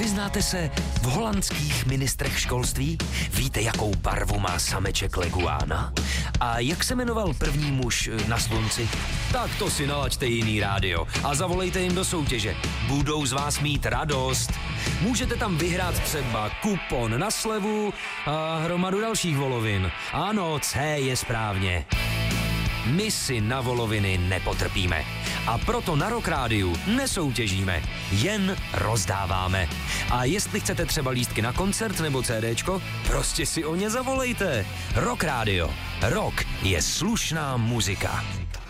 Vyznáte se v holandských ministrech školství? Víte, jakou barvu má sameček leguána? A jak se jmenoval první muž na slunci? Tak to si nalaďte jiný rádio a zavolejte jim do soutěže. Budou z vás mít radost. Můžete tam vyhrát třeba kupon na slevu a hromadu dalších volovin. Ano, C je správně. My si na voloviny nepotrpíme. A proto na Rock Rádiu nesoutěžíme, jen rozdáváme. A jestli chcete třeba lístky na koncert nebo CDčko, prostě si o ně zavolejte. Rock Rádio. Rock je slušná muzika.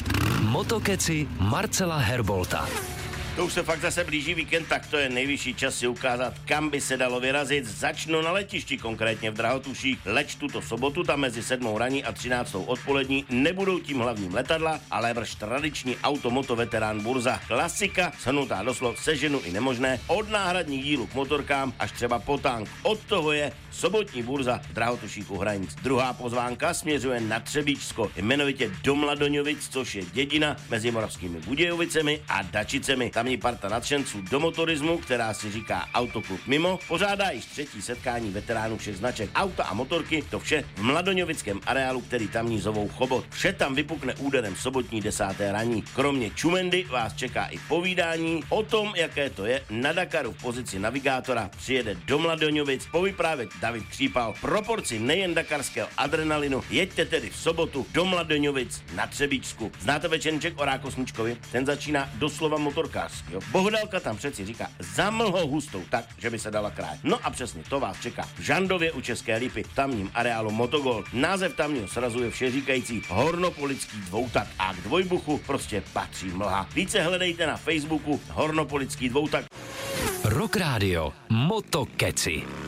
Motokeci Marcela Herbolta. To už se fakt zase blíží víkend, tak to je nejvyšší čas si ukázat, kam by se dalo vyrazit. Začnu na letišti, konkrétně v Drahotuších. Leč tuto sobotu, tam mezi 7 raní a 13 odpolední nebudou tím hlavním letadla, ale vrš tradiční automoto veterán burza. Klasika, shrnutá doslov, seženu i nemožné, od náhradních dílů k motorkám až třeba po tank. Od toho je sobotní burza v Drahotuších u hranic. Druhá pozvánka směřuje na Třebíčsko, jmenovitě do Mladoňovic, což je dědina mezi Moravskými Budějovicemi a Dačicemi. Tamní parta nadšenců do motorismu, která si říká Autoklub Mimo, pořádá již 3. setkání veteránů všech značek auta a motorky, to vše v mladoňovickém areálu, který tamní zovou Chobot. Vše tam vypukne úderem sobotní 10. raní. Kromě čumendy vás čeká i povídání o tom, jaké to je na Dakaru v pozici navigátora. Přijede do Mladoňovic povyprávět David Křípal. Proporci nejen dakarského adrenalinu, jeďte tedy v sobotu do Mladoňovic na Třebíčsku. Znáte večerníček o Rákosničkovi? Ten začíná doslova motorkář. Jo. Bohdálka tam přeci říká za mlhou hustou, tak, že by se dala krát. No a přesně to vás čeká v Žandově u České Lípy, v tamním areálu Motogol. Název tamního srazu je všeříkající Hornopolický dvoutak a k dvojbuchu prostě patří mlha. Více hledejte na Facebooku Hornopolický dvoutak. Rock Rádio Motokeci.